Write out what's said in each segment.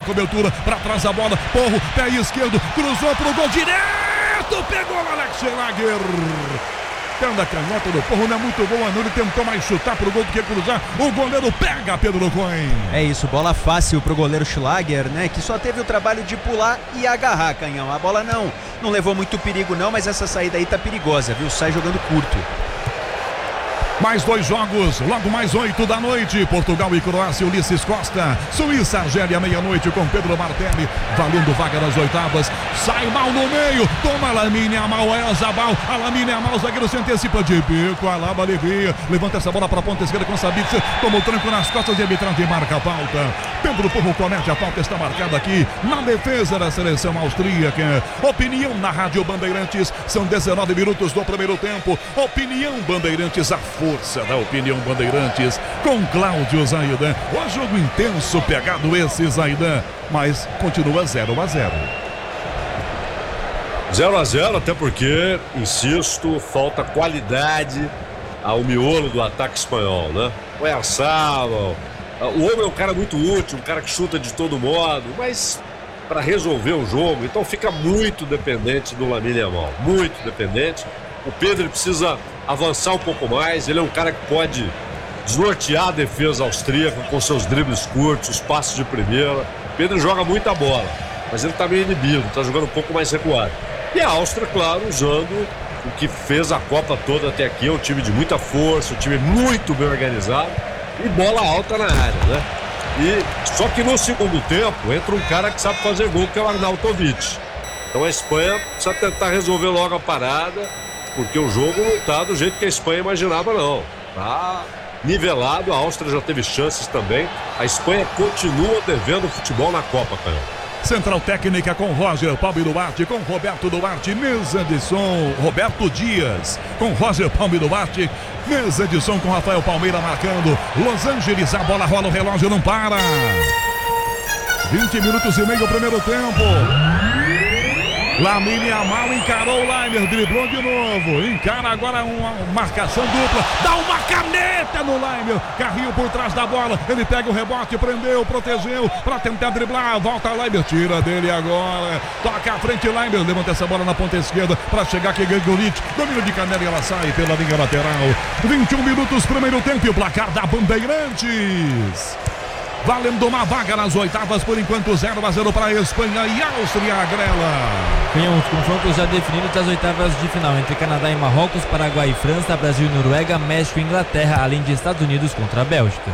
cobertura, pra trás a bola, Porro, pé esquerdo, cruzou pro gol direto, pegou o Alex Schlager. Tendo a canhota do Porro, não é muito boa não, ele tentou mais chutar pro gol do que cruzar, o goleiro pega, Pedro Cohen. É isso, bola fácil pro goleiro Schlager, né, que só teve o trabalho de pular e agarrar, Canhão. A bola não levou muito perigo não, mas essa saída aí tá perigosa, viu, sai jogando curto. Mais 2 jogos, logo mais 8 da noite. Portugal e Croácia, Ulisses Costa. Suíça, Argélia, meia-noite com Pedro Martelli. Valendo vaga nas oitavas. Sai mal no meio. Toma Lamine Yamal, Oyarzabal. A Lamine Yamal, o zagueiro se antecipa de bico. Alaba alivia. Levanta essa bola para a ponta esquerda com Sabitzer. Toma o tranco nas costas e a arbitragem marca a falta. Pedro Porro comete a falta, está marcada aqui na defesa da seleção austríaca. Opinião na Rádio Bandeirantes. São 19 minutos do primeiro tempo. Opinião Bandeirantes, a força da Opinião Bandeirantes com Cláudio Zaidan. O jogo intenso, pegado esse, Zaidan, mas continua 0-0. 0-0, até porque, insisto, falta qualidade ao miolo do ataque espanhol, né? O Oyarzabal, o homem é um cara muito útil, um cara que chuta de todo modo, mas para resolver o jogo, então fica muito dependente do Lamine Yamal, muito dependente. O Pedro precisa avançar um pouco mais, ele é um cara que pode desnortear a defesa austríaca com seus dribles curtos, os passos de primeira. O Pedro joga muita bola, mas ele está meio inibido, está jogando um pouco mais recuado. E a Áustria, claro, usando o que fez a Copa toda até aqui, é um time de muita força, um time muito bem organizado e bola alta na área, né? E só que no segundo tempo entra um cara que sabe fazer gol, que é o Arnautovic. Então a Espanha precisa tentar resolver logo a parada, porque o jogo não está do jeito que a Espanha imaginava, não. Tá nivelado, a Áustria já teve chances também. A Espanha continua devendo futebol na Copa, cara. Central técnica com Roger Palme Duarte, com Roberto Duarte, mesa de som, Roberto Dias, com Roger Palme Duarte, mesa de som com Rafael Palmeira marcando. Los Angeles, a bola rola, o relógio não para. 20 minutos e meio, primeiro tempo. Lamine Yamal encarou o Laimer, driblou de novo, encara agora uma marcação dupla, dá uma caneta no Laimer, carrinho por trás da bola, ele pega o rebote, prendeu, protegeu, para tentar driblar, volta Laimer, tira dele agora, toca à frente Laimer, levanta essa bola na ponta esquerda, para chegar aqui Gregoric, domínio de canela e ela sai pela linha lateral. 21 minutos, primeiro tempo e o placar da Bandeirantes. Valendo uma vaga nas oitavas, por enquanto 0-0 para a Espanha e Áustria, Grela. Tem uns confrontos já definidos das oitavas de final entre Canadá e Marrocos, Paraguai e França, Brasil e Noruega, México e Inglaterra, além de Estados Unidos contra a Bélgica.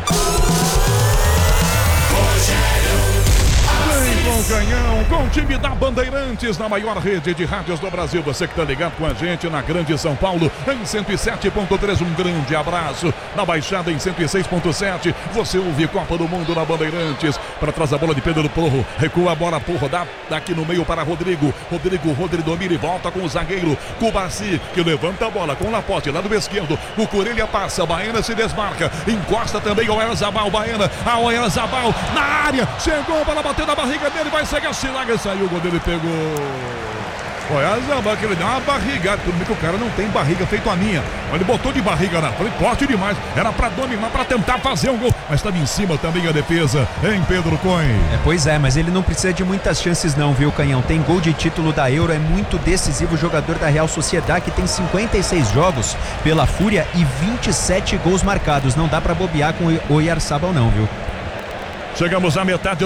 Com o Canhão, com o time da Bandeirantes, na maior rede de rádios do Brasil. Você que está ligado com a gente na Grande São Paulo, em 107.3, um grande abraço. Na Baixada, em 106.7, você ouve Copa do Mundo na Bandeirantes. Para trás a bola de Pedro Porro, recua a bola, Porro, dá daqui no meio para Rodrigo. Rodrigo domina e volta com o zagueiro Cubarci, que levanta a bola com o Laporte, lado esquerdo. O Corelha passa, Baena se desmarca, encosta também o Oyarzabal, Baena, a Oyarzabal na área, chegou para bater na barriga dele, vai chegar, Schlager saiu, o goleiro pegou. Oyarzabal, que ele deu uma barrigada, tudo bem que o cara não tem barriga feito a minha, mas ele botou de barriga na frente, forte demais, era pra dominar, pra tentar fazer um gol, mas estava em cima também a defesa, hein, Pedro Cohen? Pois é, mas ele não precisa de muitas chances não, viu, Canhão? Tem gol de título da Euro, é muito decisivo, o jogador da Real Sociedad, que tem 56 jogos pela Fúria e 27 gols marcados, não dá pra bobear com o Oyarzabal não, viu? Chegamos à metade,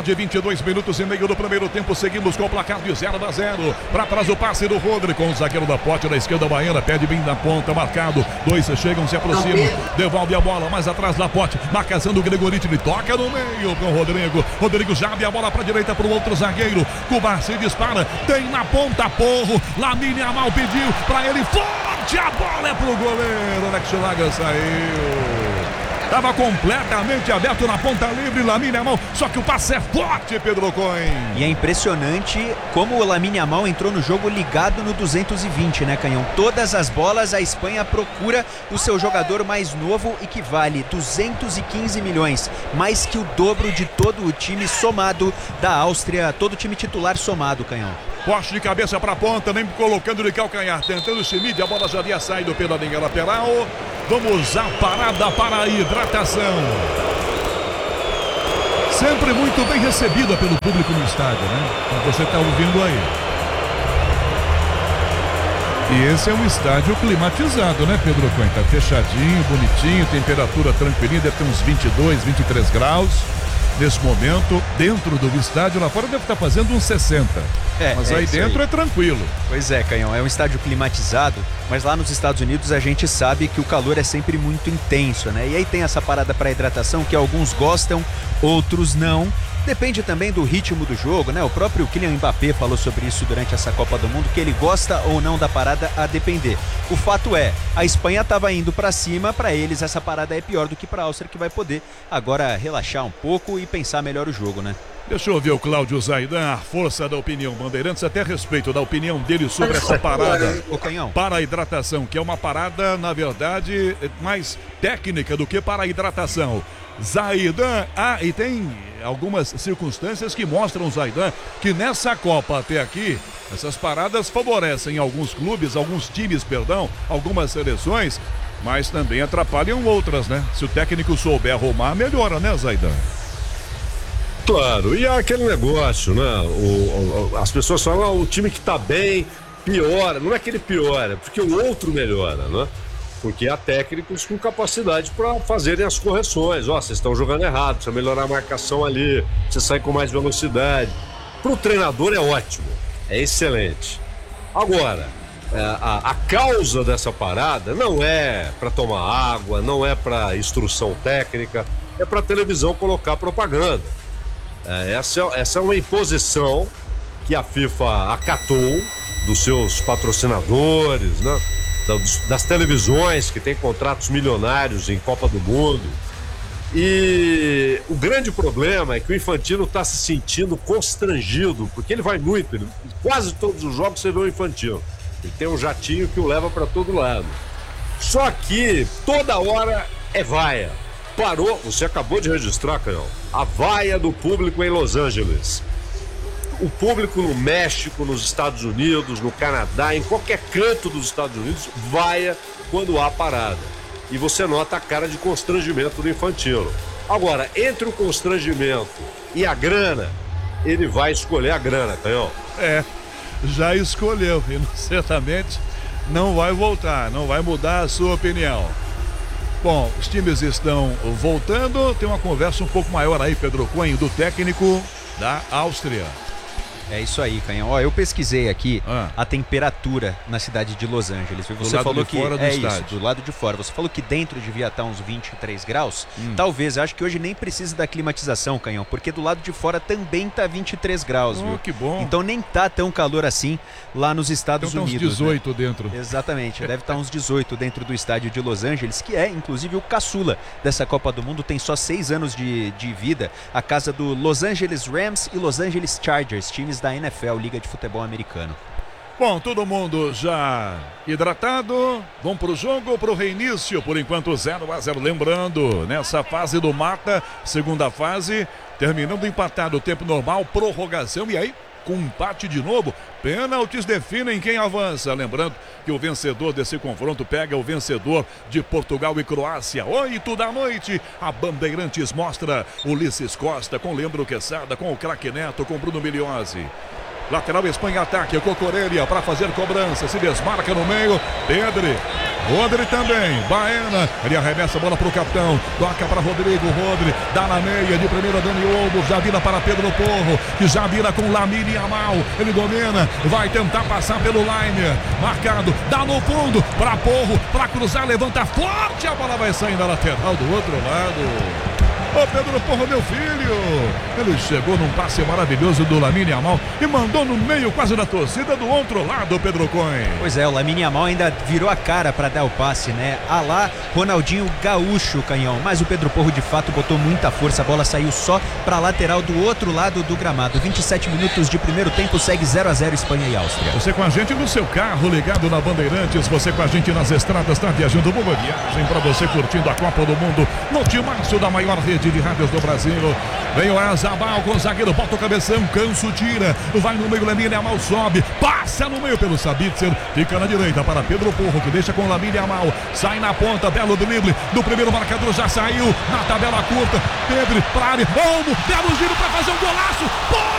22 minutos e meio do primeiro tempo, seguimos com o placar de 0-0. Para trás o passe do Rodri, com o zagueiro da Pote da esquerda, Baena, pede bem na ponta, marcado. Dois chegam, se aproximam, devolve a bola, mais atrás da Pote, marcação do Gregoric, ele toca no meio com o Rodrigo. Rodrigo já abre a bola para a direita para o outro zagueiro. Cubarci dispara, tem na ponta Porro, Lamine Yamal pediu para ele, forte, a bola é pro goleiro, Alex Schlager saiu. Estava completamente aberto na ponta livre, Lamine Yamal, só que o passe é forte, Pedro Cohen. E é impressionante como o Lamine Yamal entrou no jogo ligado no 220, né, Canhão? Todas as bolas a Espanha procura o seu jogador mais novo e que vale 215 milhões, mais que o dobro de todo o time somado da Áustria, todo o time titular somado, Canhão. Poste de cabeça para a ponta, nem colocando de calcanhar, tentando o Schmid, a bola já havia saído pela linha lateral. Vamos à parada para a hidratação. sempre muito bem recebida pelo público no estádio, né? Como você está ouvindo aí. E esse é um estádio climatizado, né, Pedro Cunha? Tá fechadinho, bonitinho, temperatura tranquilinha, deve ter uns 22, 23 graus. Nesse momento, dentro do estádio, lá fora deve estar fazendo uns 60. Mas aí dentro é tranquilo. Pois é, Canhão, é um estádio climatizado, mas lá nos Estados Unidos a gente sabe que o calor é sempre muito intenso, né? E aí tem essa parada para hidratação que alguns gostam, outros não. Depende também do ritmo do jogo, né? O próprio Kylian Mbappé falou sobre isso durante essa Copa do Mundo, que ele gosta ou não da parada a depender. O fato é, a Espanha estava indo para cima, para eles essa parada é pior do que para a Áustria, que vai poder agora relaxar um pouco e pensar melhor o jogo, né? Deixa eu ouvir o Cláudio Zaidan, a força da opinião Bandeirantes, até a respeito da opinião dele sobre essa parada para a hidratação, que é uma parada, na verdade, mais técnica do que para a hidratação. Zaidan, e tem algumas circunstâncias que mostram, Zaidan, que nessa Copa até aqui, essas paradas favorecem alguns clubes, alguns times, algumas seleções, mas também atrapalham outras, né? Se o técnico souber arrumar, melhora, né, Zaidan? Claro, e é aquele negócio, né? As pessoas falam, o time que tá bem piora. Não é que ele piora, é porque o outro melhora, né? Porque há técnicos com capacidade para fazerem as correções. Vocês estão jogando errado, precisa melhorar a marcação ali, você sai com mais velocidade. Para o treinador é ótimo, é excelente. Agora, a causa dessa parada não é para tomar água, não é para instrução técnica, é para a televisão colocar propaganda. Essa é uma imposição que a FIFA acatou dos seus patrocinadores, né? Das televisões que têm contratos milionários em Copa do Mundo. E o grande problema é que o Infantino está se sentindo constrangido, porque ele vai muito, quase todos os jogos você vê o Infantino. Ele tem um jatinho que o leva para todo lado. Só que toda hora é vaia. Parou, você acabou de registrar, Canhão, a vaia do público em Los Angeles. O público no México, nos Estados Unidos, no Canadá, em qualquer canto dos Estados Unidos, vaia quando há parada. E você nota a cara de constrangimento do Infantino. Agora, entre o constrangimento e a grana, ele vai escolher a grana, Canhão. Já escolheu e certamente não vai voltar, não vai mudar a sua opinião. Bom, os times estão voltando, tem uma conversa um pouco maior aí, Pedro Cunha, do técnico da Áustria. É isso aí, Canhão. Eu pesquisei aqui a temperatura na cidade de Los Angeles. Você falou que do lado de fora. Você falou que dentro devia estar uns 23 graus. Talvez, acho que hoje nem precisa da climatização, Canhão, porque do lado de fora também tá 23 graus, viu? Que bom. Então nem tá tão calor assim lá nos Estados Unidos. Uns 18 né? Dentro. Exatamente, deve estar uns 18 dentro do estádio de Los Angeles, que é inclusive o caçula dessa Copa do Mundo, tem só 6 anos de vida. A casa do Los Angeles Rams e Los Angeles Chargers, times da NFL, Liga de Futebol Americano. Bom, todo mundo já hidratado, vamos pro jogo, pro reinício, por enquanto 0-0, lembrando, nessa fase do mata, segunda fase, terminando empatado o tempo normal, prorrogação, e aí, com empate de novo, pênaltis definem quem avança, lembrando que o vencedor desse confronto pega o vencedor de Portugal e Croácia. 8 da noite, a Bandeirantes mostra Ulisses Costa com Leandro Quesada, com o craque Neto, com Bruno Migliozzi. Lateral Espanha, ataque, Cocorelha para fazer cobrança, se desmarca no meio, Pedri, Rodri também, Baena, ele arremessa a bola para o capitão, toca para Rodrigo, Rodri, dá na meia, de primeira Dani Olmo, já vira para Pedro Porro, que já vira com Lamine Yamal, ele domina, vai tentar passar pelo Liner, marcado, dá no fundo, para Porro, para cruzar, levanta forte, a bola vai sair da lateral do outro lado. Ô Pedro Porro, meu filho, ele chegou num passe maravilhoso do Lamine Yamal e mandou no meio quase da torcida do outro lado, Pedro Cunha. Pois é, o Lamine Yamal ainda virou a cara para dar o passe, né? A lá Ronaldinho Gaúcho, Canhão, mas o Pedro Porro de fato botou muita força, a bola saiu só para a lateral do outro lado do gramado. 27 minutos de primeiro tempo, segue 0-0 Espanha e Áustria. Você com a gente no seu carro, ligado na Bandeirantes, você com a gente nas estradas, tá viajando, boa viagem para você curtindo a Copa do Mundo no timaço da maior rede rede de rádios do Brasil. Vem o Azabal com o zagueiro, bota o cabeção, Canso tira, vai no meio, Lamine Yamal sobe, passa no meio pelo Sabitzer, fica na direita para Pedro Porro, que deixa com o Lamine Yamal, sai na ponta, belo drible, do primeiro marcador já saiu, na tabela curta, Pedro, para área, Olmo, belo giro para fazer um golaço,